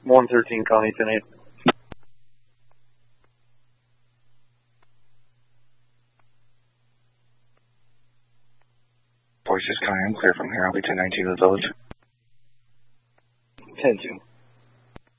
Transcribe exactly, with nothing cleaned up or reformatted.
one thirteen, calling ten eight. Voices calling, I'm clear from here. I'll be ten nineteen to the village. ten two.